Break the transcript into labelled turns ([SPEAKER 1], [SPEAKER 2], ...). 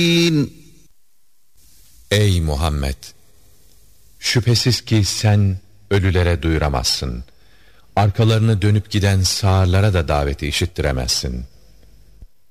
[SPEAKER 1] Ey Muhammed! Şüphesiz ki sen ölülere duyuramazsın. Arkalarını dönüp giden sağırlara da daveti işittiremezsin.